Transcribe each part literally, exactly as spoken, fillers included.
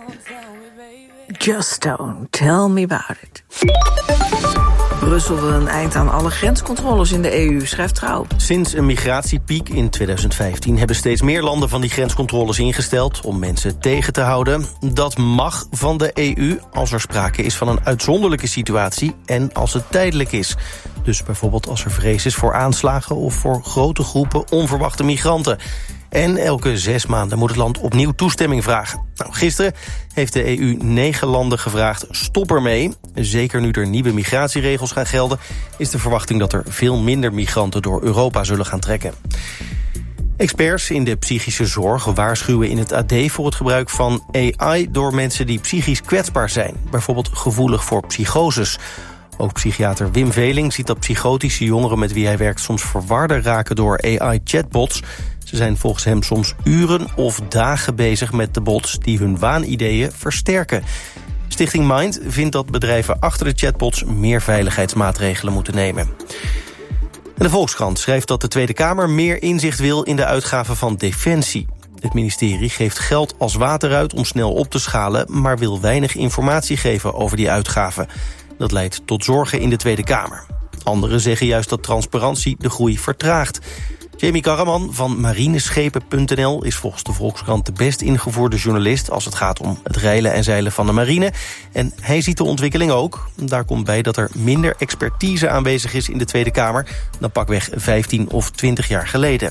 Just don't tell me about it. Brussel wil een eind aan alle grenscontroles in de E U, schrijft Trouw. Sinds een migratiepiek in twintig vijftien hebben steeds meer landen van die grenscontroles ingesteld om mensen tegen te houden. Dat mag van de E U als er sprake is van een uitzonderlijke situatie en als het tijdelijk is. Dus bijvoorbeeld als er vrees is voor aanslagen of voor grote groepen onverwachte migranten. En elke zes maanden moet het land opnieuw toestemming vragen. Nou, gisteren heeft de E U negen landen gevraagd stop ermee. Zeker nu er nieuwe migratieregels gaan gelden, is de verwachting dat er veel minder migranten door Europa zullen gaan trekken. Experts in de psychische zorg waarschuwen in het A D voor het gebruik van A I door mensen die psychisch kwetsbaar zijn. Bijvoorbeeld gevoelig voor psychoses. Ook psychiater Wim Veling ziet dat psychotische jongeren met wie hij werkt soms verwarder raken door A I-chatbots. Ze zijn volgens hem soms uren of dagen bezig met de bots die hun waanideeën versterken. Stichting Mind vindt dat bedrijven achter de chatbots meer veiligheidsmaatregelen moeten nemen. En de Volkskrant schrijft dat de Tweede Kamer meer inzicht wil in de uitgaven van Defensie. Het ministerie geeft geld als water uit om snel op te schalen, maar wil weinig informatie geven over die uitgaven. Dat leidt tot zorgen in de Tweede Kamer. Anderen zeggen juist dat transparantie de groei vertraagt. Jamie Karaman van marineschepen punt n l is volgens de Volkskrant de best ingevoerde journalist als het gaat om het reilen en zeilen van de marine. En hij ziet de ontwikkeling ook. Daar komt bij dat er minder expertise aanwezig is in de Tweede Kamer dan pakweg vijftien of twintig jaar geleden.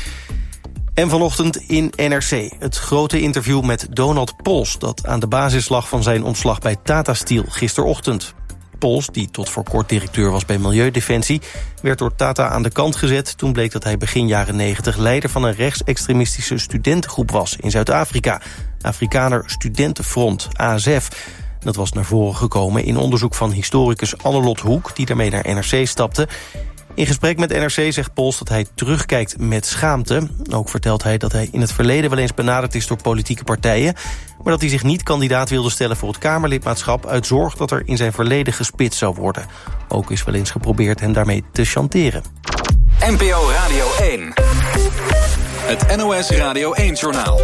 En vanochtend in N R C het grote interview met Donald Pols, dat aan de basis lag van zijn ontslag bij Tata Steel gisterochtend. Pols, die tot voor kort directeur was bij Milieudefensie, werd door Tata aan de kant gezet. Toen bleek dat hij begin jaren negentig leider van een rechtsextremistische studentengroep was in Zuid-Afrika. Afrikaner Studentenfront, A S F. Dat was naar voren gekomen in onderzoek van historicus Annelot Hoek, die daarmee naar N R C stapte. In gesprek met N R C zegt Pols dat hij terugkijkt met schaamte. Ook vertelt hij dat hij in het verleden wel eens benaderd is door politieke partijen, maar dat hij zich niet kandidaat wilde stellen voor het Kamerlidmaatschap uit zorg dat er in zijn verleden gespitst zou worden. Ook is wel eens geprobeerd hem daarmee te chanteren. N P O Radio één. Het N O S Radio één-journaal.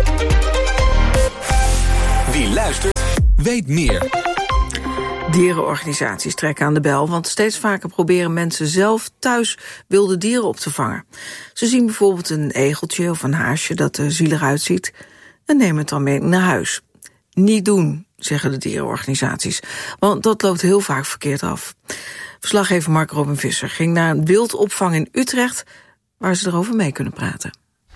Wie luistert, weet meer. Dierenorganisaties trekken aan de bel, want steeds vaker proberen mensen zelf thuis wilde dieren op te vangen. Ze zien bijvoorbeeld een egeltje of een haasje dat er zielig uitziet en nemen het dan mee naar huis. Niet doen, zeggen de dierenorganisaties, want dat loopt heel vaak verkeerd af. Verslaggever Mark Robin Visser ging naar een wildopvang in Utrecht, waar ze erover mee kunnen praten.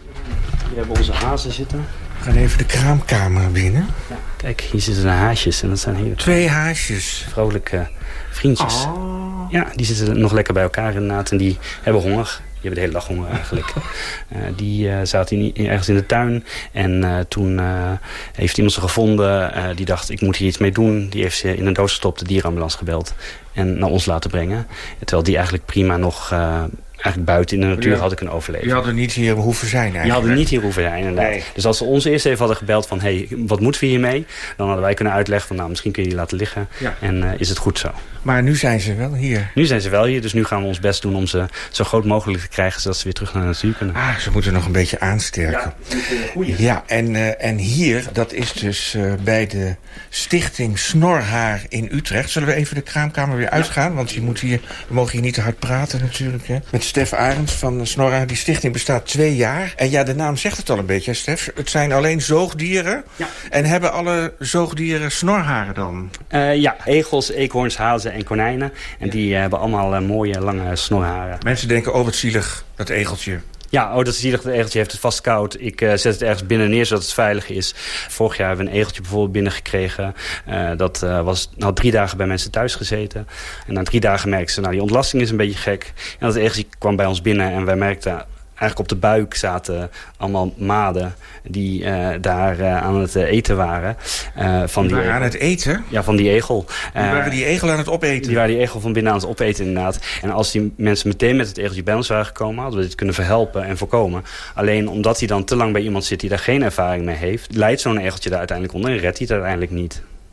Hier hebben we onze hazen zitten. We gaan even de kraamkamer binnen. Ja, kijk, hier zitten de haasjes. En dat zijn hele Twee haasjes. Vrolijke vriendjes. Oh. Ja, die zitten nog lekker bij elkaar inderdaad. En die hebben honger. Die hebben de hele dag honger eigenlijk. uh, die uh, zaten in, ergens in de tuin. En uh, toen uh, heeft iemand ze gevonden. Uh, die dacht, ik moet hier iets mee doen. Die heeft ze in een doos gestopt, de dierenambulance gebeld. En naar ons laten brengen. Terwijl die eigenlijk prima nog... Uh, Eigenlijk buiten in de natuur ja. had ik een overleven. Je had er niet hier hoeven zijn eigenlijk. Je had er niet hier hoeven zijn, inderdaad. Nee. Dus als ze ons eerst even hadden gebeld van... hé, hey, wat moeten we hiermee? Dan hadden wij kunnen uitleggen van... nou, misschien kun je die laten liggen. Ja. En uh, is het goed zo. Maar nu zijn ze wel hier. Nu zijn ze wel hier, dus nu gaan we ons best doen... om ze zo groot mogelijk te krijgen... zodat ze weer terug naar de natuur kunnen. Ah, ze moeten nog een beetje aansterken. Ja, ja en, uh, en hier, dat is dus uh, bij de Stichting Snorhaar in Utrecht. Zullen we even de kraamkamer weer uitgaan? Want je moet hier, we mogen hier niet te hard praten natuurlijk. Hè? Met Stef Arends van Snorhaar. Die stichting bestaat twee jaar. En ja, de naam zegt het al een beetje, hè, Stef. Het zijn alleen zoogdieren. Ja. En hebben alle zoogdieren snorharen dan? Uh, ja, egels, eekhoorns, hazen en konijnen. En ja. die uh, hebben allemaal uh, mooie, lange snorharen. Mensen denken, oh wat zielig, dat egeltje. Ja, oh, dat is zielig. Het egeltje heeft het vast koud. Ik uh, zet het ergens binnen neer zodat het veilig is. Vorig jaar hebben we een egeltje bijvoorbeeld binnengekregen. Uh, dat uh, was, had drie dagen bij mensen thuis gezeten. En na drie dagen merkten ze, nou, die ontlasting is een beetje gek. En dat egeltje kwam bij ons binnen en wij merkten... Eigenlijk op de buik zaten allemaal maden die uh, daar uh, aan het eten waren. Uh, van die, die waren aan het eten? Ja, van die egel. Die uh, waren die egel aan het opeten? Die waren die egel van binnen aan het opeten inderdaad. En als die mensen meteen met het egeltje bij ons waren gekomen... hadden we dit kunnen verhelpen en voorkomen. Alleen omdat hij dan te lang bij iemand zit die daar geen ervaring mee heeft... leidt zo'n egeltje daar uiteindelijk onder en redt hij het uiteindelijk niet.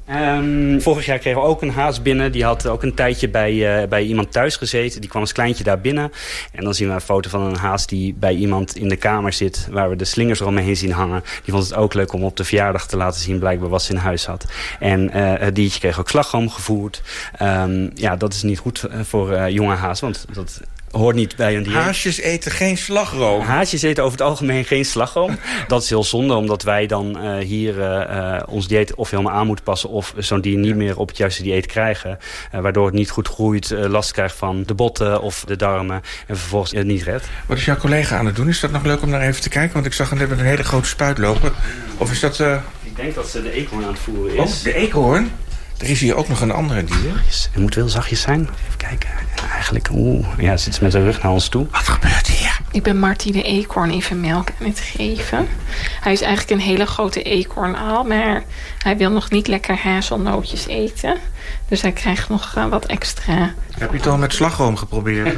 Um, vorig jaar kregen we ook een haas binnen. Die had ook een tijdje bij, uh, bij iemand thuis gezeten. Die kwam als kleintje daar binnen. En dan zien we een foto van een haas die bij iemand in de kamer zit, waar we de slingers eromheen zien hangen. Die vond het ook leuk om op de verjaardag te laten zien blijkbaar wat ze in huis had. En uh, het diertje kreeg ook slagroom gevoerd. Um, ja, dat is niet goed voor uh, jonge haas, want dat hoort niet bij een dieet. Haasjes eten geen slagroom. Haasjes eten over het algemeen geen slagroom. Dat is heel zonde, omdat wij dan uh, hier uh, ons dieet of helemaal aan moeten passen, of zo'n dier niet meer op het juiste dieet krijgen. Uh, waardoor het niet goed groeit, uh, last krijgt van de botten of de darmen en vervolgens het niet redt. Wat is jouw collega aan het doen? Is dat nog leuk om naar even te kijken? Want ik zag hem net met een hele grote spuit lopen. Of is dat... Uh... Ik denk dat ze de eekhoorn aan het voeren is. Oh, de eekhoorn? Er is hier ook nog een andere dier. Het moet wel zachtjes zijn. Even kijken. Eigenlijk, oeh. Ja, zit ze met zijn rug naar ons toe. Wat gebeurt hier? Ik ben Marty de eekhoorn even melk aan het geven. Hij is eigenlijk een hele grote eekhoornaal, maar hij wil nog niet lekker hazelnootjes eten. Dus hij krijgt nog uh, wat extra. Heb je het al met slagroom geprobeerd?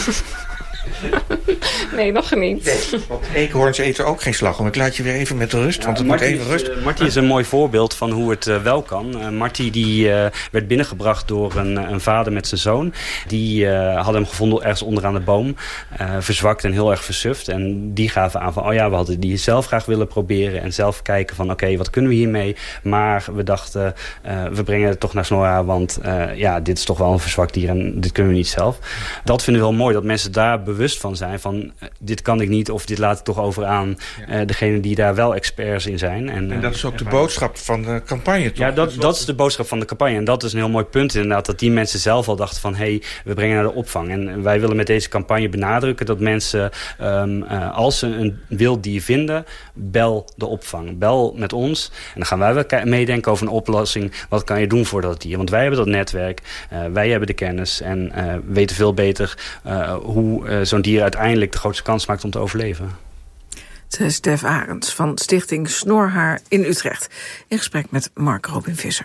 Nee, nog niet. Nee, want eekhoorns eten ook geen slagroom. Ik laat je weer even met rust, want het ja, moet even is, rust. Uh, Marty is een mooi voorbeeld van hoe het uh, wel kan. Uh, Marty die, uh, werd binnengebracht door een, een vader met zijn zoon. Die uh, hadden hem gevonden ergens onderaan de boom. Uh, verzwakt en heel erg versuft. En die gaven aan van, oh ja, we hadden die zelf graag willen proberen. En zelf kijken van, oké, okay, wat kunnen we hiermee? Maar we dachten, uh, we brengen het toch naar Snorha. Want uh, ja, dit is toch wel een verzwakt dier en dit kunnen we niet zelf. Dat vinden we wel mooi, dat mensen daar bewust van zijn. Van, uh, dit kan ik niet of dit laat ik toch over aan uh, degene die daar wel experts in zijn. En, uh, en dat is ook de boodschap van de campagne, toch? Ja, dat, dat is de boodschap van de campagne. En dat is een heel mooi punt inderdaad. Dat die mensen zelf al dachten van, hé, hey, we brengen naar de opvang. En wij willen met deze campagne benadrukken dat mensen, um, uh, als ze een wild dier vinden, bel de opvang. Bel met ons. En dan gaan wij wel meedenken over een oplossing. Wat kan je doen voor dat dier? Want wij hebben dat netwerk. Uh, wij hebben de kennis. En uh, weten veel beter uh, hoe uh, zo'n dier uiteindelijk de grootste kans maakt om te overleven. Het is Stef Arends van Stichting Snorhaar in Utrecht. In gesprek met Mark Robin Visser.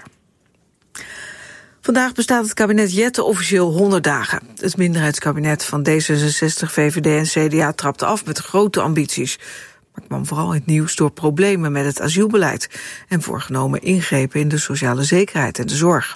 Vandaag bestaat het kabinet Jette officieel honderd dagen. Het minderheidskabinet van D zesenzestig, V V D en C D A trapte af met grote ambities. Maar kwam vooral in het nieuws door problemen met het asielbeleid en voorgenomen ingrepen in de sociale zekerheid en de zorg.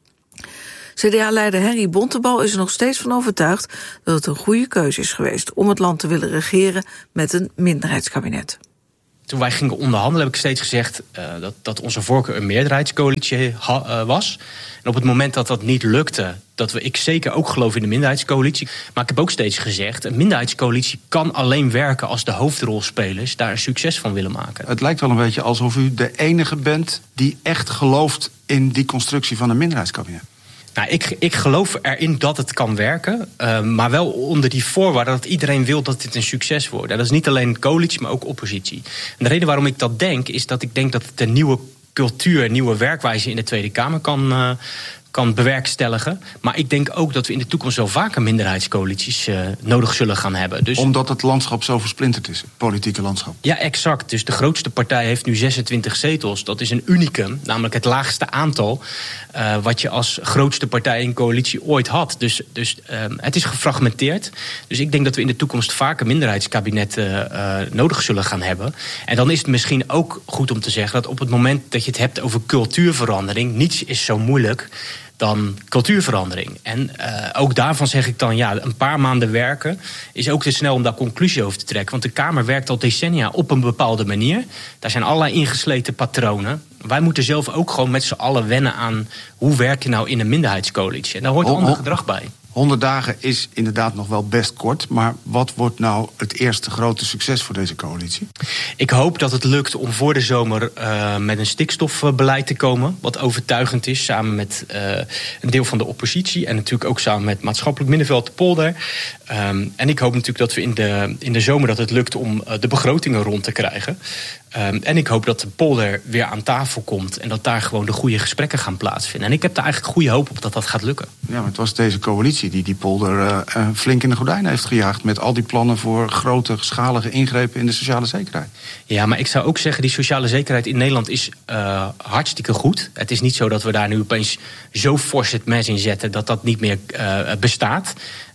C D A-leider Henry Bontebal is er nog steeds van overtuigd dat het een goede keuze is geweest om het land te willen regeren met een minderheidskabinet. Toen wij gingen onderhandelen heb ik steeds gezegd uh, dat, dat onze voorkeur een meerderheidscoalitie ha, uh, was. En op het moment dat dat niet lukte, dat we, ik zeker ook geloof in de minderheidscoalitie. Maar ik heb ook steeds gezegd, een minderheidscoalitie kan alleen werken als de hoofdrolspelers daar een succes van willen maken. Het lijkt wel een beetje alsof u de enige bent die echt gelooft in die constructie van een minderheidskabinet. Nou, ik, ik geloof erin dat het kan werken, uh, maar wel onder die voorwaarde dat iedereen wil dat dit een succes wordt. En dat is niet alleen coalitie, maar ook oppositie. En de reden waarom ik dat denk, is dat ik denk dat het een nieuwe cultuur, een nieuwe werkwijze in de Tweede Kamer kan, uh, kan bewerkstelligen. Maar ik denk ook dat we in de toekomst wel vaker minderheidscoalities uh, nodig zullen gaan hebben. Dus omdat het landschap zo versplinterd is, het politieke landschap. Ja, exact. Dus de grootste partij heeft nu zesentwintig zetels. Dat is een unicum, namelijk het laagste aantal Uh, wat je als grootste partij in coalitie ooit had. Dus, dus uh, het is gefragmenteerd. Dus ik denk dat we in de toekomst vaker minderheidskabinetten uh, nodig zullen gaan hebben. En dan is het misschien ook goed om te zeggen dat op het moment dat je het hebt over cultuurverandering, niets is zo moeilijk dan cultuurverandering. En uh, ook daarvan zeg ik dan, ja, een paar maanden werken is ook te snel om daar conclusie over te trekken. Want de Kamer werkt al decennia op een bepaalde manier. Daar zijn allerlei ingesleten patronen. Wij moeten zelf ook gewoon met z'n allen wennen aan hoe werk je nou in een minderheidscoalitie. En daar hoort ander gedrag bij. honderd dagen is inderdaad nog wel best kort. Maar wat wordt nou het eerste grote succes voor deze coalitie? Ik hoop dat het lukt om voor de zomer uh, met een stikstofbeleid te komen. Wat overtuigend is, samen met uh, een deel van de oppositie. En natuurlijk ook samen met maatschappelijk middenveld de polder. Um, en ik hoop natuurlijk dat we in de, in de zomer dat het lukt om uh, de begrotingen rond te krijgen. Um, en ik hoop dat de polder weer aan tafel komt en dat daar gewoon de goede gesprekken gaan plaatsvinden. En ik heb daar eigenlijk goede hoop op dat dat gaat lukken. Ja, maar het was deze coalitie die die polder uh, uh, flink in de gordijnen heeft gejaagd met al die plannen voor grote, schalige ingrepen in de sociale zekerheid. Ja, maar ik zou ook zeggen, die sociale zekerheid in Nederland is uh, hartstikke goed. Het is niet zo dat we daar nu opeens zo fors het mes in zetten dat dat niet meer uh, bestaat.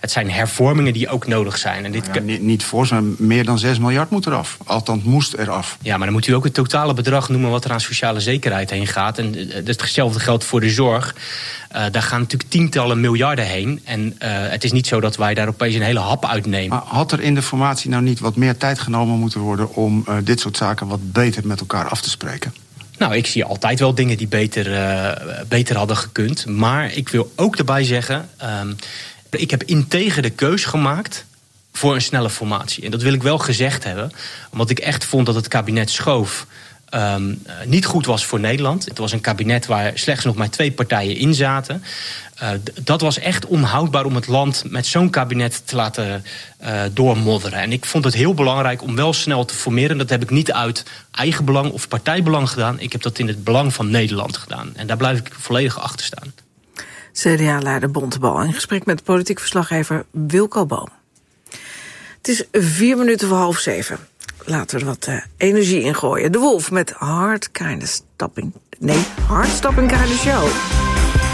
Het zijn hervormingen die ook nodig zijn. En dit ja, niet, niet voor, maar meer dan zes miljard moet eraf. Althans, moest eraf. Ja, maar dan moet u ook het totale bedrag noemen wat er aan sociale zekerheid heen gaat. En hetzelfde geldt voor de zorg. Uh, daar gaan natuurlijk tientallen miljarden heen. En uh, het is niet zo dat wij daar opeens een hele hap uitnemen. Maar had er in de formatie nou niet wat meer tijd genomen moeten worden om uh, dit soort zaken wat beter met elkaar af te spreken? Nou, ik zie altijd wel dingen die beter, uh, beter hadden gekund. Maar ik wil ook erbij zeggen, um, ik heb integer de keus gemaakt voor een snelle formatie. En dat wil ik wel gezegd hebben, omdat ik echt vond dat het kabinet Schoof Um, uh, niet goed was voor Nederland. Het was een kabinet waar slechts nog maar twee partijen in zaten. Uh, d- dat was echt onhoudbaar om het land met zo'n kabinet te laten uh, doormodderen. En ik vond het heel belangrijk om wel snel te formeren. Dat heb ik niet uit eigen belang of partijbelang gedaan. Ik heb dat in het belang van Nederland gedaan. En daar blijf ik volledig achter staan. C D A-leider Bontebal in gesprek met politiek verslaggever Wilco Boom. Het is vier minuten voor half zeven. Laten we er wat uh, energie in gooien. De Wolf met Hard Kinda Stopping. Nee, Hard Stopping Kinda Show.